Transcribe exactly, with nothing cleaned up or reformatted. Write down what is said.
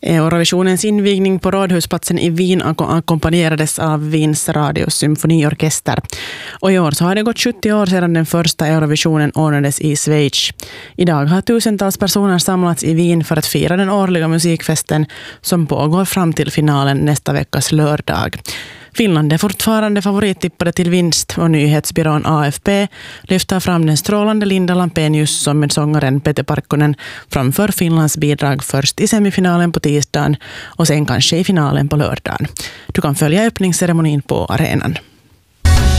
Eurovisionens invigning på Rådhusplatsen i Wien ackompanjerades av Wiens radios symfoniorkester. Och i år så har det gått sjuttio år sedan den första Eurovisionen ordnades i Schweiz. Idag har tusentals personer samlats i Wien för att fira den årliga musikfesten som pågår fram till finalen nästa veckas lördag. Finland är fortfarande favorittippade till vinst och nyhetsbyrån A F P lyfter fram den strålande Linda Lampenius som med sångaren Peter Parkkonen framför Finlands bidrag först i semifinalen på tisdagen och sen kanske i finalen på lördagen. Du kan följa öppningsceremonin på arenan.